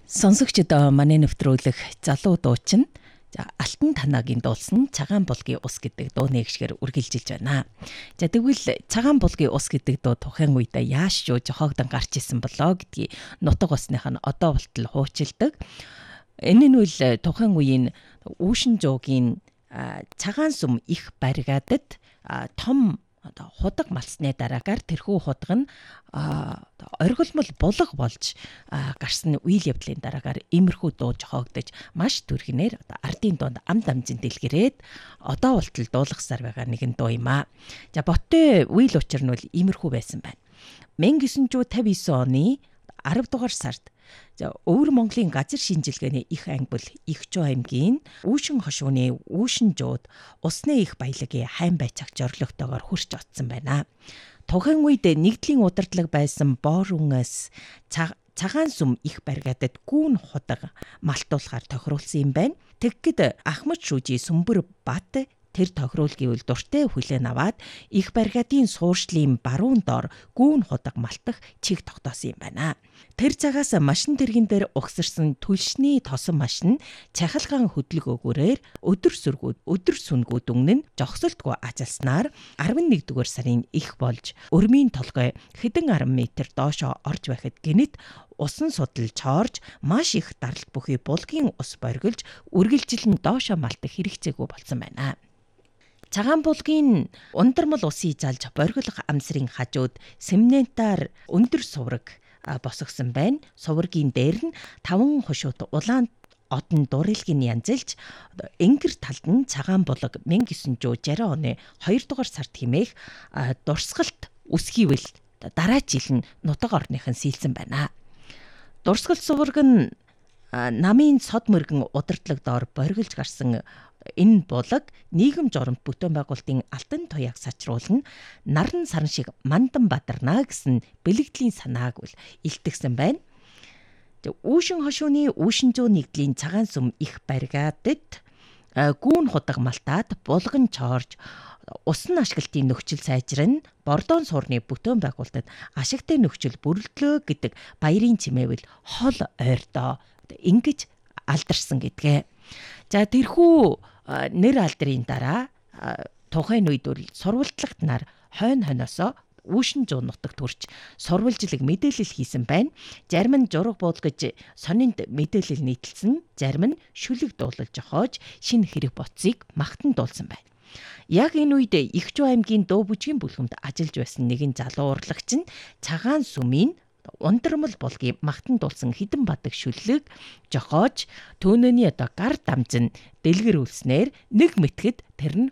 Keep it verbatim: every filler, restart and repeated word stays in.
Сонсогчдод манай нэвтрүүлэх залуу дуучин за Алтан танагийн дуулсан Цагаан булгийн ус гэдэг дуу нэгшгээр үргэлжилж байна. За тэгвэл Цагаан булгийн ус гэдэг дуу тухайн үед яаш юу жохоогдон гарч исэн болоо гэдгийг нутаг усных нь одоо болтол хуучилдаг. Энэ нь үл тухайн үеийн Үүшин жуугийн цагаан сүм их баригадад том одоо худаг малсны дараагаар тэрхүү худаг нь оргилмол булга болж гарсан үйл явдлын дараагаар иймэрхүү дуу жохоогдож маш түргэнээр одоо ардын дуунд ам дамжин дэлгэрээд одоо болтол дуулгасаар байгаа нэгэн дуу юм аа. За боттой үйл учир нь бол иймэрхүү байсан байна. мянга девятьсот пятьдесят девять оны арав дугаар сард за Өвөр Монголын газар шинжилгээний их анги бол Игчүү аймгийн Үүшин хошууны Үүшин жууд усны их баялагын хайн байцаагч орлогтойгоор хурч оцсон байна. Тухайн үед нэгдлийн удирдлага байсан Боорунаас цагаан сүм их баригадад гүүн худаг малтуулахаар тохируулсан юм байна. Тэгэхэд Ахмад шүүжи Сүмбэр Бат тэр тохируулгын үл дуртай хүлээн аваад их баригадын суурьшлын баруун доор гүүн худаг малтах чиг тогтоосон юм байна. Тэр цагаас машин тэргэн дээр угсарсан түлшний тосон машин цахилгаан хөдлөг өгөөрээр өдөр сүргүүд өдөр сүнгүүд өмнө нь жогсолтгүй ажилснаар арван нэгдүгээр сарын их болж өрмийн толгой хэдэн арван метр доошоо орж байхад гинэт усан судалж хоорж маш их даралт бүхий булгийн ус боргилж үргэлжилэн доошоо малтах хэрэгцээгүй болсон байна. Цагаан булгийн ундармал усыг залж боргилох амсрын хажууд семнентаар өндөр сувраг босгосон байна. Суврагийн дээр нь таван хошууд улаан одон дуурилгийн янзэлж энгэр талд нь цагаан булаг мянга девятьсот шейх оны хоёр дугаар сард хэмээх дурсгалт үсгийвэл дараа жил нь нутаг орныхан сийлсэн байна. Дурсгалт сувраг нь намын сод мөргөн удирдлага доор боргилж гарсан энэ булаг нийгэм жоромт бүтээн байгуулалтын алтан туяаг сачруулна наран саран шиг мандан бадарна гэсэн бэлэгдлийн санааг бол илтгэсэн байна. Үүшин хошууны Үүшин жуу нэгдлийн цагаан сүм их баригадад гүүн худаг малтаад булган чоорж усан ашиглалтын нөхцөл сайжран бордоон суурны бүтээн байгуулалтад ашигтай нөхцөл бүрэлдлөө гэдэг баярын чимээвэл хол ойртоо ингэж алдарсан гэдгээ. За тэрхүү нэр алдрын дараа тухайн үед бол сурвалжлагт нар хойно хойноосоо Үүшин жуу нутагт хүрч сурвалжлаг мэдээлэл хийсэн байна. Зарим нь жураг буулгаж сонинд мэдээлэл нийтэлсэн, зарим нь шүлэг дуулж жохоож шинэ хэрэг боцыг магтан дуулсан байна. Яг энэ үед Игчүү аймгийн Дуу бүжгийн бүлгэмд ажиллаж байсан нэгэн залуу урлагч нь цагаан сүмийн ундармал булгийн магтан дуулсан хідэн бадаг шүлэг жохоож төөнөөний одоо гар дамжин дэлгэр үлснээр нэг мэтгэд тэр нь